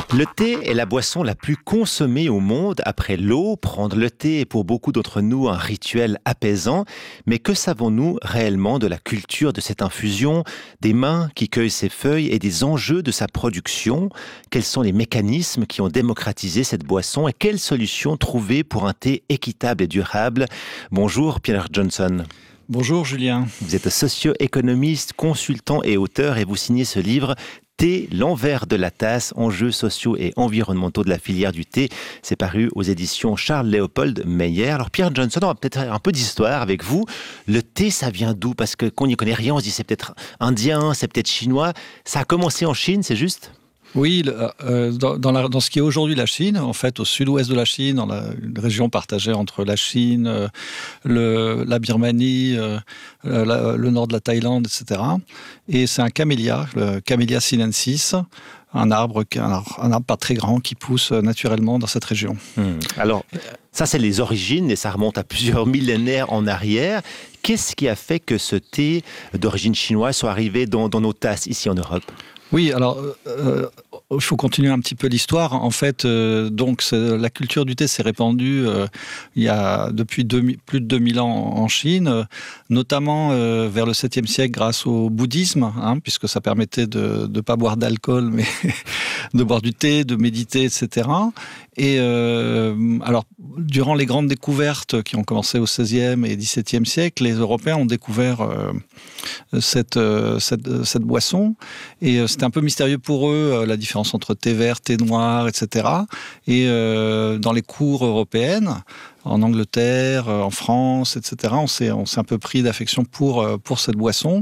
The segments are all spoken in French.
Le thé est la boisson la plus consommée au monde après l'eau. Prendre le thé est pour beaucoup d'entre nous un rituel apaisant. Mais que savons-nous réellement de la culture de cette infusion, des mains qui cueillent ces feuilles et des enjeux de sa production? Quels sont les mécanismes qui ont démocratisé cette boisson et quelles solutions trouver pour un thé équitable et durable? Bonjour Pierre Johnson. Bonjour Julien. Vous êtes socio-économiste, consultant et auteur et vous signez ce livre Thé, l'envers de la tasse, enjeux sociaux et environnementaux de la filière du thé. C'est paru aux éditions Charles-Léopold Meyer. Alors Pierre Johnson, on va peut-être faire un peu d'histoire avec vous. Le thé, ça vient d'où? Parce que quand on n'y connaît rien, on se dit c'est peut-être indien, c'est peut-être chinois. Ça a commencé en Chine, c'est juste? Oui, dans ce qui est aujourd'hui la Chine, en fait, au sud-ouest de la Chine, dans une région partagée entre la Chine, la Birmanie, le nord de la Thaïlande, etc. Et c'est un camélia, le Camellia sinensis, un arbre pas très grand qui pousse naturellement dans cette région. Alors, ça c'est les origines et ça remonte à plusieurs millénaires en arrière. Qu'est-ce qui a fait que ce thé d'origine chinoise soit arrivé dans nos tasses ici en Europe? Oui, alors il faut continuer un petit peu l'histoire. En fait, la culture du thé s'est répandue il y a depuis plus de 2000 ans en Chine, notamment vers le 7e siècle grâce au bouddhisme, puisque ça permettait de ne pas boire d'alcool, mais de boire du thé, de méditer, etc. Et alors, durant les grandes découvertes qui ont commencé au 16e et 17e siècle, les Européens ont découvert cette boisson. Et c'était un peu mystérieux pour eux, la différence entre thé vert, thé noir, etc. Et dans les cours européennes, en Angleterre, en France, etc., on s'est un peu pris d'affection pour cette boisson,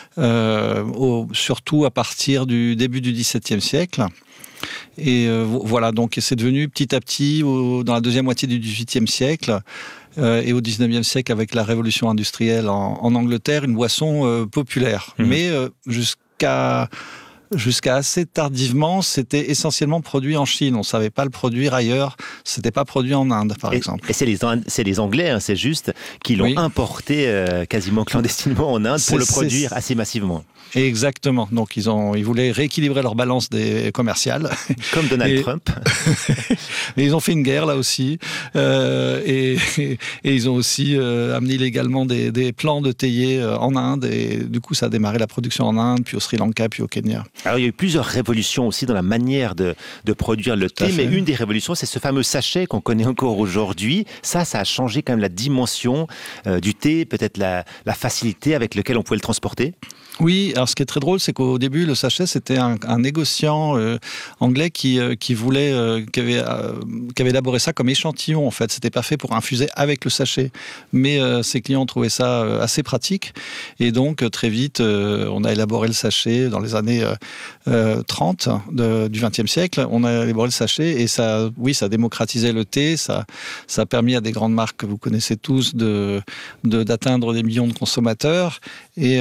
surtout à partir du début du XVIIe siècle. Et voilà, donc c'est devenu petit à petit, dans la deuxième moitié du XVIIIe siècle, et au XIXe siècle, avec la révolution industrielle en Angleterre, une boisson populaire. Mais jusqu'à assez tardivement, c'était essentiellement produit en Chine. On ne savait pas le produire ailleurs. C'était pas produit en Inde, par exemple. Et c'est les Anglais, c'est juste, qui l'ont importé quasiment clandestinement en Inde pour le produire assez massivement. Exactement. Donc ils voulaient rééquilibrer leur balance commerciale. Comme Donald Trump. Et ils ont fait une guerre là aussi. Et ils ont aussi amené illégalement des plants de théiers en Inde. Et du coup, ça a démarré la production en Inde, puis au Sri Lanka, puis au Kenya. Alors il y a eu plusieurs révolutions aussi dans la manière de produire le thé. Mais une des révolutions, c'est ce fameux sachet qu'on connaît encore aujourd'hui. Ça a changé quand même la dimension du thé, peut-être la facilité avec laquelle on pouvait le transporter. Oui, alors ce qui est très drôle, c'est qu'au début, le sachet, c'était un négociant anglais qui avait élaboré ça comme échantillon, en fait. C'était pas fait pour infuser avec le sachet. Mais ses clients ont trouvé ça assez pratique. Et donc, très vite, on a élaboré le sachet dans les années 30 du XXe siècle. On a élaboré le sachet et ça a démocratisé le thé. Ça a permis à des grandes marques que vous connaissez tous d'atteindre des millions de consommateurs. Et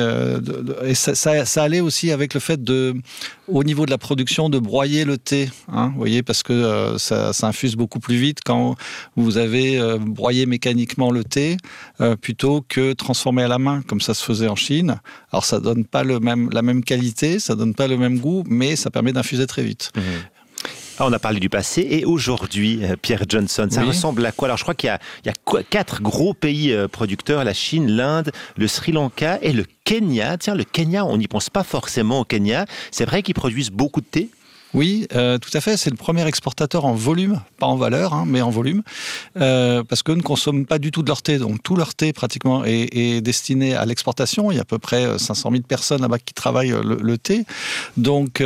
ça allait aussi avec le fait au niveau de la production, de broyer le thé, vous voyez, parce que ça infuse beaucoup plus vite quand vous avez broyé mécaniquement le thé plutôt que transformé à la main, comme ça se faisait en Chine. Alors ça donne pas la même qualité, ça donne pas le même goût, mais ça permet d'infuser très vite. On a parlé du passé et aujourd'hui, Pierre Johnson, ça ressemble à quoi? Alors je crois qu'il y a 4 gros pays producteurs, la Chine, l'Inde, le Sri Lanka et le Kenya. Tiens, le Kenya, on n'y pense pas forcément au Kenya. C'est vrai qu'ils produisent beaucoup de thé? Oui, tout à fait. C'est le premier exportateur en volume, pas en valeur, mais en volume, parce qu'eux ne consomment pas du tout de leur thé. Donc tout leur thé pratiquement est destiné à l'exportation. Il y a à peu près 500 000 personnes là-bas qui travaillent le thé. Donc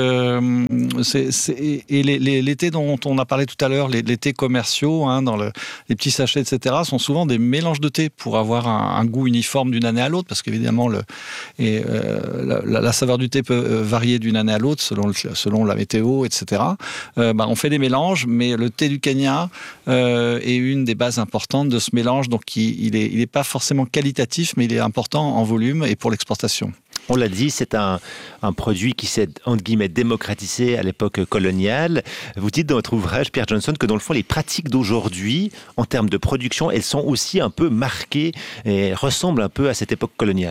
les thés dont on a parlé tout à l'heure, les thés commerciaux, dans les petits sachets, etc., sont souvent des mélanges de thé pour avoir un goût uniforme d'une année à l'autre, parce qu'évidemment la saveur du thé peut varier d'une année à l'autre selon la météo, etc. On fait des mélanges, mais le thé du Kenya est une des bases importantes de ce mélange. Donc, il est pas forcément qualitatif, mais il est important en volume et pour l'exportation. On l'a dit, c'est un produit qui s'est, entre guillemets, démocratisé à l'époque coloniale. Vous dites dans votre ouvrage, Pierre Johnson, que dans le fond, les pratiques d'aujourd'hui, en termes de production, elles sont aussi un peu marquées et ressemblent un peu à cette époque coloniale.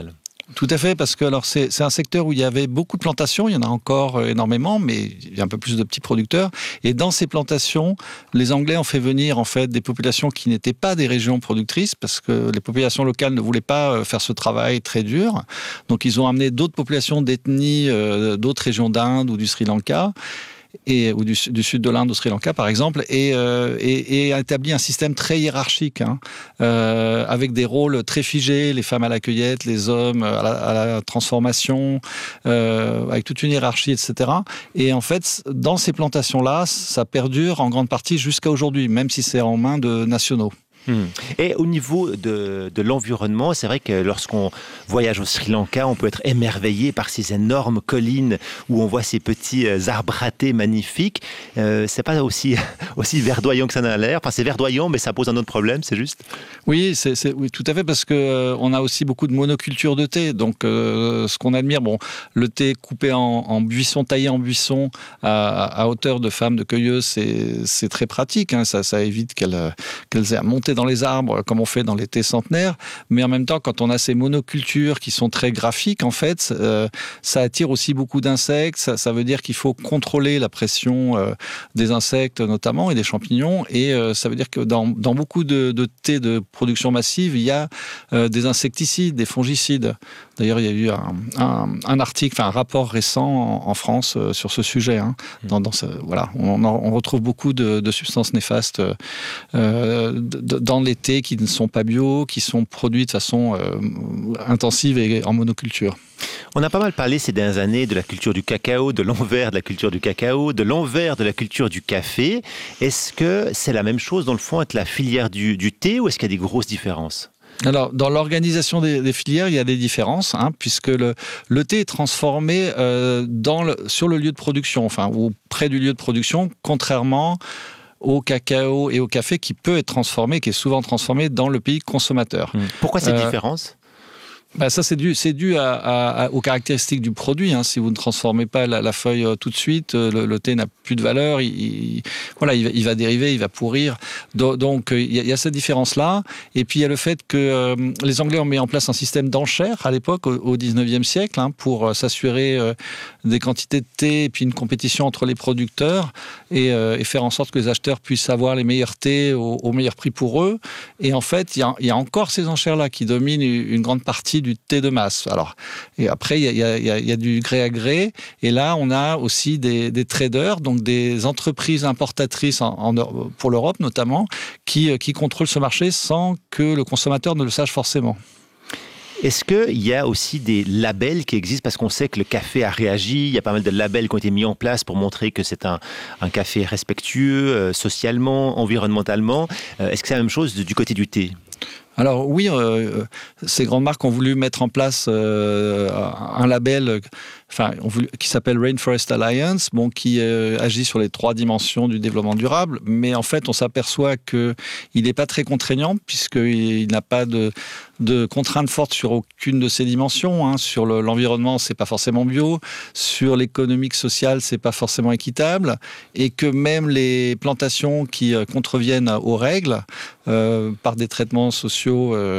Tout à fait, parce que alors c'est un secteur où il y avait beaucoup de plantations, il y en a encore énormément, mais il y a un peu plus de petits producteurs. Et dans ces plantations, les Anglais ont fait venir en fait des populations qui n'étaient pas des régions productrices, parce que les populations locales ne voulaient pas faire ce travail très dur. Donc ils ont amené d'autres populations d'ethnies, d'autres régions d'Inde ou du Sri Lanka. Ou du sud de l'Inde, au Sri Lanka par exemple, et a établi un système très hiérarchique, avec des rôles très figés, les femmes à la cueillette, les hommes à la transformation, avec toute une hiérarchie, etc. Et en fait, dans ces plantations-là, ça perdure en grande partie jusqu'à aujourd'hui, même si c'est en main de nationaux. Et au niveau de l'environnement, c'est vrai que lorsqu'on voyage au Sri Lanka, on peut être émerveillé par ces énormes collines où on voit ces petits arbres ratés magnifiques. C'est pas aussi verdoyant que ça n'a l'air. Enfin, c'est verdoyant, mais ça pose un autre problème, c'est juste? Oui, oui, tout à fait, parce que on a aussi beaucoup de monoculture de thé. Donc, ce qu'on admire, le thé coupé en buissons, taillé en buissons à hauteur de femmes de cueilleuses, c'est très pratique. Ça évite qu'elles aient à monter dans les arbres, comme on fait dans les thés centenaires. Mais en même temps, quand on a ces monocultures qui sont très graphiques, en fait, ça attire aussi beaucoup d'insectes. Ça veut dire qu'il faut contrôler la pression des insectes, notamment, et des champignons. Et ça veut dire que dans beaucoup de thés de production massive, il y a des insecticides, des fongicides. D'ailleurs, il y a eu un article, un rapport récent en France sur ce sujet. Voilà, on retrouve beaucoup de substances néfastes dans les thés qui ne sont pas bio, qui sont produits de façon intensive et en monoculture. On a pas mal parlé ces dernières années de la culture du cacao, de l'envers de la culture du cacao, de l'envers de la culture du café. Est-ce que c'est la même chose dans le fond avec la filière du thé ou est-ce qu'il y a des grosses différences ? Alors, dans l'organisation des filières, il y a des différences, puisque le thé est transformé sur le lieu de production, ou près du lieu de production, contrairement au cacao et au café qui peut être transformé, qui est souvent transformé dans le pays consommateur. Pourquoi cette différence ? Ça, c'est dû aux caractéristiques du produit. Si vous ne transformez pas la feuille tout de suite, le thé n'a plus de valeur, il va dériver, il va pourrir. Donc, il y a cette différence-là. Et puis, il y a le fait que les Anglais ont mis en place un système d'enchères à l'époque, au 19e siècle, pour s'assurer des quantités de thé et puis une compétition entre les producteurs et faire en sorte que les acheteurs puissent avoir les meilleurs thés au meilleur prix pour eux. Et en fait, il y a encore ces enchères-là qui dominent une grande partie du thé de masse. Et après, il y a du gré à gré. Et là, on a aussi des traders, donc des entreprises importatrices pour l'Europe notamment, qui contrôlent ce marché sans que le consommateur ne le sache forcément. Est-ce qu'il y a aussi des labels qui existent? Parce qu'on sait que le café a réagi, il y a pas mal de labels qui ont été mis en place pour montrer que c'est un café respectueux, socialement, environnementalement. Est-ce que c'est la même chose du côté du thé? Alors oui, ces grandes marques ont voulu mettre en place un label qui s'appelle Rainforest Alliance, qui agit sur les 3 dimensions du développement durable, mais en fait on s'aperçoit qu'il n'est pas très contraignant puisqu'il n'a pas de contraintes fortes sur aucune de ces dimensions. Sur l'environnement, c'est pas forcément bio, sur l'économique sociale, c'est pas forcément équitable, et que même les plantations qui contreviennent aux règles par des traitements sociaux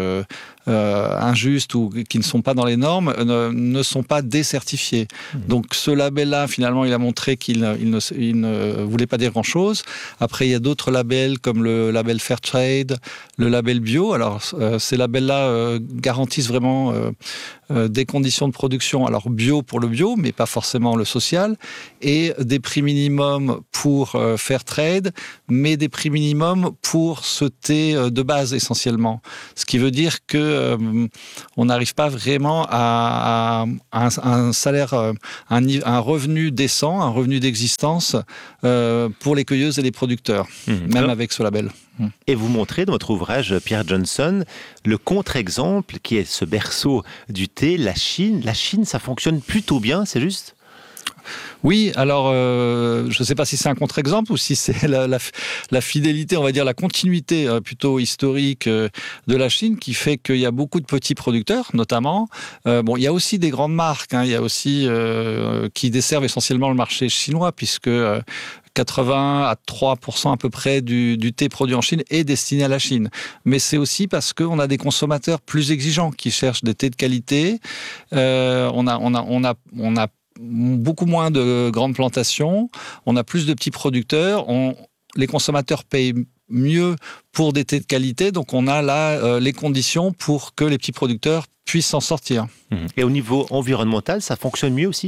injustes ou qui ne sont pas dans les normes ne sont pas décertifiés. Donc ce label-là, finalement, il a montré qu'il ne voulait pas dire grand-chose. Après, il y a d'autres labels comme le label Fairtrade, le label bio. Alors ces labels-là garantissent vraiment des conditions de production, alors bio pour le bio, mais pas forcément le social, et des prix minimums pour Fairtrade, mais des prix minimums pour ce thé de base essentiellement. Ce qui veut dire que on n'arrive pas vraiment à un salaire, un revenu décent, un revenu d'existence pour les cueilleuses et les producteurs, même avec ce label. Et vous montrez dans votre ouvrage, Pierre Johnson, le contre-exemple qui est ce berceau du thé, la Chine. La Chine, ça fonctionne plutôt bien, c'est juste ? Oui, alors je ne sais pas si c'est un contre-exemple ou si c'est la fidélité, on va dire la continuité plutôt historique de la Chine qui fait qu'il y a beaucoup de petits producteurs, notamment. Bon, il y a aussi des grandes marques, il y a aussi qui desservent essentiellement le marché chinois puisque 80 à 3% à peu près du thé produit en Chine est destiné à la Chine. Mais c'est aussi parce qu'on a des consommateurs plus exigeants qui cherchent des thés de qualité. On a beaucoup moins de grandes plantations, on a plus de petits producteurs, les consommateurs payent mieux pour des thés de qualité, donc on a là les conditions pour que les petits producteurs puissent s'en sortir. Et au niveau environnemental, ça fonctionne mieux aussi ?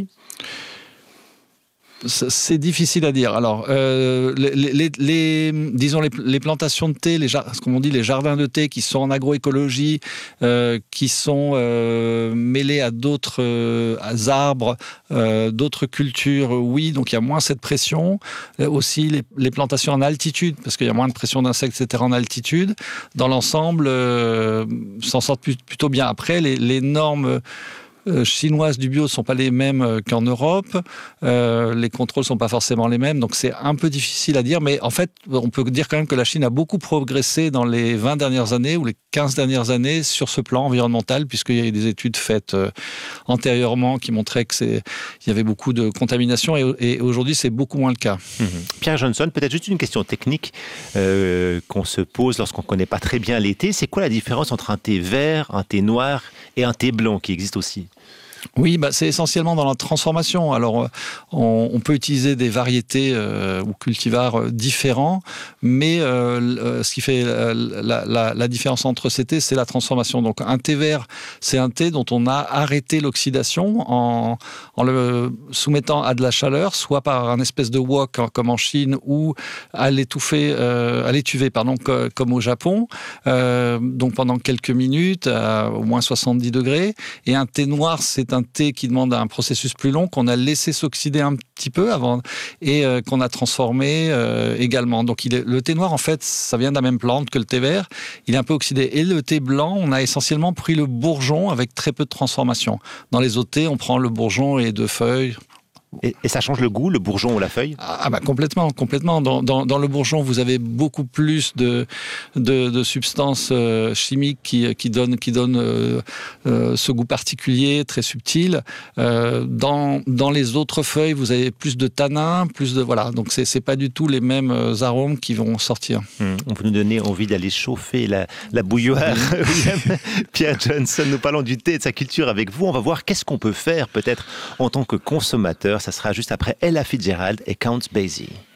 C'est difficile à dire. Alors, disons les plantations de thé, comme on dit, les jardins de thé qui sont en agroécologie, qui sont mêlés à d'autres arbres, d'autres cultures, oui, donc il y a moins cette pression. Aussi, les plantations en altitude, parce qu'il y a moins de pression d'insectes, etc., en altitude. Dans l'ensemble, s'en sortent plutôt bien. Après, les normes chinoises du bio ne sont pas les mêmes qu'en Europe. Les contrôles ne sont pas forcément les mêmes. Donc, c'est un peu difficile à dire. Mais en fait, on peut dire quand même que la Chine a beaucoup progressé dans les 20 dernières années ou les 15 dernières années sur ce plan environnemental, puisqu'il y a eu des études faites antérieurement qui montraient qu'il y avait beaucoup de contamination. Et aujourd'hui, c'est beaucoup moins le cas. Pierre Johnson, peut-être juste une question technique qu'on se pose lorsqu'on ne connaît pas très bien les thés. C'est quoi la différence entre un thé vert, un thé noir et un thé blanc qui existe aussi ? Oui, c'est essentiellement dans la transformation. Alors, on peut utiliser des variétés ou cultivars différents, mais ce qui fait la différence entre ces thés, c'est la transformation. Donc, un thé vert, c'est un thé dont on a arrêté l'oxydation en le soumettant à de la chaleur, soit par un espèce de wok comme en Chine, ou à l'étuver, comme au Japon, donc pendant quelques minutes, à au moins 70 degrés. Et un thé noir, c'est un thé qui demande un processus plus long, qu'on a laissé s'oxyder un petit peu avant et qu'on a transformé également. Donc le thé noir, en fait, ça vient de la même plante que le thé vert. Il est un peu oxydé. Et le thé blanc, on a essentiellement pris le bourgeon avec très peu de transformation. Dans les autres thés, on prend le bourgeon et 2 feuilles. Et ça change le goût, le bourgeon ou la feuille ? Complètement. Dans le bourgeon, vous avez beaucoup plus de substances chimiques qui donnent ce goût particulier, très subtil. Dans les autres feuilles, vous avez plus de tanins, voilà. Donc c'est pas du tout les mêmes arômes qui vont sortir. On peut nous donner envie d'aller chauffer la bouilloire. Pierre Johnson, nous parlons du thé et de sa culture avec vous. On va voir qu'est-ce qu'on peut faire peut-être en tant que consommateur. Ça sera juste après Ella Fitzgerald et Count Basie.